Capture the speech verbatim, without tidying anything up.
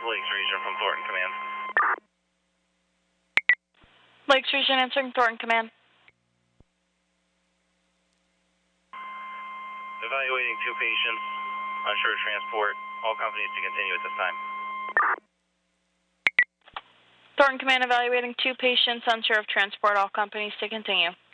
Lakes Region from Thornton Command. Lakes Region answering Thornton Command. Evaluating two patients, unsure of transport. All companies to continue at this time. Thornton Command evaluating two patients, unsure of transport. All companies to continue.